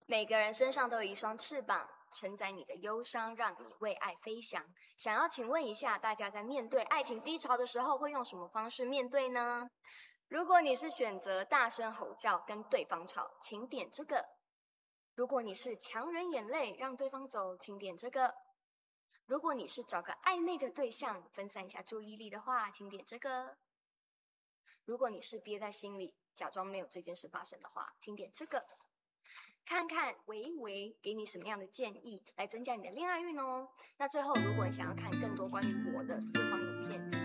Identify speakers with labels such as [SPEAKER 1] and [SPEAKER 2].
[SPEAKER 1] 每个人身上都有一双翅膀，承载你的忧伤，让你为爱飞翔。想要请问一下，大家在面对爱情低潮的时候，会用什么方式面对呢？如果你是选择大声吼叫跟对方吵，请点这个；如果你是强忍眼泪让对方走，请点这个；如果你是找个暧昧的对象分散一下注意力的话，请点这个；如果你是憋在心里假装没有这件事发生的话，请点这个。看看维给你什么样的建议，来增加你的恋爱运哦。那最后，如果你想要看更多关于我的私房影片，